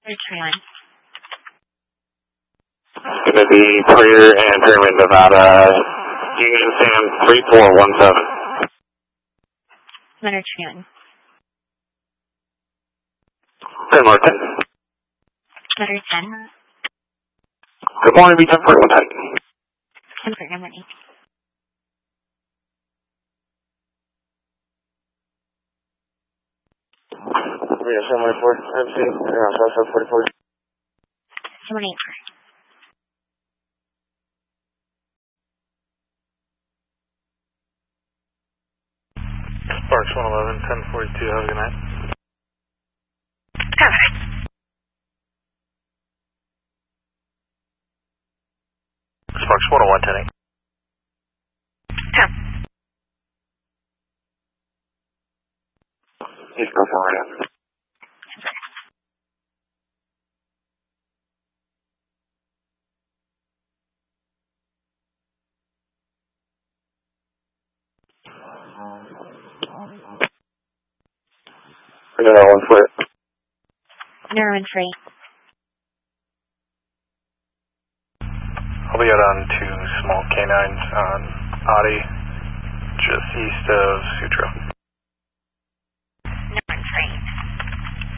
Return. It's going to be Prater and Pyramid, Nevada, Union Sam 3417. Leonard Tran. Good morning. Letter 10. Good morning, be 10 for 110. 10 for Germany. We have 714, MC, around 744. 784. Sparks 111, 1042, have a good night. Sparks 101, 10 He's going for right now. Another one for it. Nerwin Free. I'll be out on 2 small canines on Audi, just east of Sutro.